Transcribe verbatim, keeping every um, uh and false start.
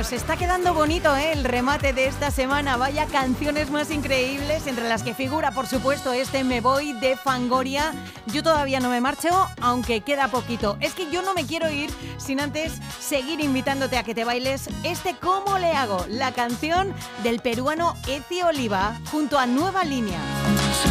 Se está quedando bonito, ¿eh? El remate de esta semana. Vaya canciones más increíbles, entre las que figura, por supuesto, este Me Voy de Fangoria. Yo todavía no me marcho, aunque queda poquito. Es que yo no me quiero ir sin antes seguir invitándote a que te bailes este ¿Cómo le hago? La canción del peruano Ezi Oliva junto a Nueva Línea.